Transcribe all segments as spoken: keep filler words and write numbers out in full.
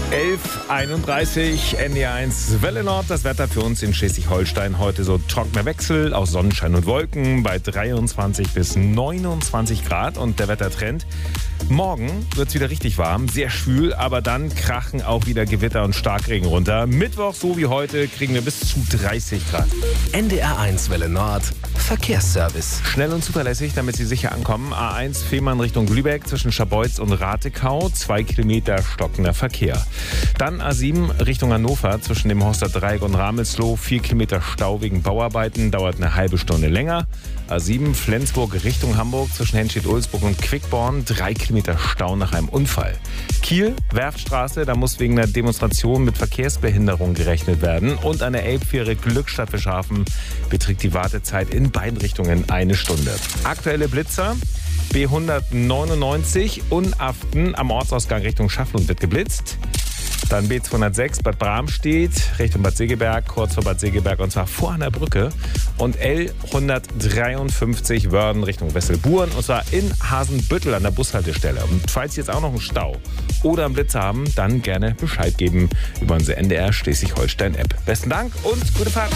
elf Uhr einunddreißig, N D R eins Welle Nord. Das Wetter für uns in Schleswig-Holstein heute so trockener Wechsel aus Sonnenschein und Wolken bei dreiundzwanzig bis neunundzwanzig Grad. Und der Wettertrend: morgen wird es wieder richtig warm, sehr schwül, aber dann krachen auch wieder Gewitter und Starkregen runter. Mittwoch, so wie heute, kriegen wir bis zu dreißig Grad. N D R eins Welle Nord Verkehrsservice. Schnell und zuverlässig, damit Sie sicher ankommen. A eins Fehmarn Richtung Lübeck zwischen Scharbeutz und Ratekau, zwei Kilometer stockender Verkehr. Dann A sieben Richtung Hannover zwischen dem Horster Dreieck und Ramelsloh, vier Kilometer Stau wegen Bauarbeiten, dauert eine halbe Stunde länger. A sieben Flensburg Richtung Hamburg zwischen Henstedt-Ulzburg und Quickborn, drei Kilometer Stau nach einem Unfall. Kiel, Werftstraße, da muss wegen einer Demonstration mit Verkehrsbehinderung gerechnet werden. Und an der Elbfähre Glückstadt Fischhafen beträgt die Wartezeit in beiden Richtungen eine Stunde. Aktuelle Blitzer: B hundertneunundneunzig Unaften am Ortsausgang Richtung Schafflund wird geblitzt. Dann B zweihundertsechs Bad Bramstedt Richtung Bad Segeberg, kurz vor Bad Segeberg, und zwar vor einer Brücke. Und L hundertdreiundfünfzig Wörden Richtung Wesselburen, und zwar in Hasenbüttel an der Bushaltestelle. Und falls Sie jetzt auch noch einen Stau oder einen Blitzer haben, dann gerne Bescheid geben über unsere N D R Schleswig-Holstein-App. Besten Dank und gute Fahrt.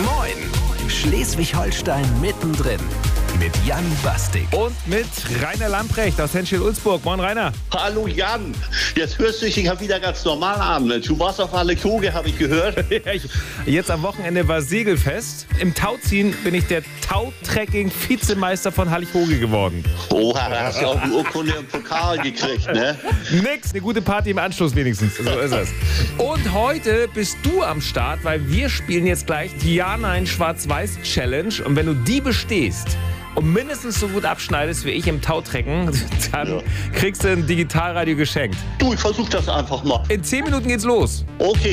Moin! Schleswig-Holstein mittendrin. Mit Jan Bastik. Und mit Rainer Lamprecht aus Henstedt-Ulzburg. Moin, Rainer. Hallo Jan, jetzt hörst du dich ja wieder ganz normal an. Du warst auf Alex Hoge, habe ich gehört. Jetzt am Wochenende war Segelfest. Im Tauziehen bin ich der Tautrekking-Vizemeister von Hallig-Hoge geworden. Oha, da hast du auch die Urkunde im Pokal gekriegt, ne? Nix, eine gute Party im Anschluss wenigstens. So ist es. Und heute bist du am Start, weil wir spielen jetzt gleich die Ja-Nein-Schwarz-Weiß-Challenge. Und wenn du die bestehst und mindestens so gut abschneidest wie ich im Tautrecken, dann ja. kriegst du ein Digitalradio geschenkt. Du, ich versuch das einfach mal. In zehn Minuten geht's los. Okay.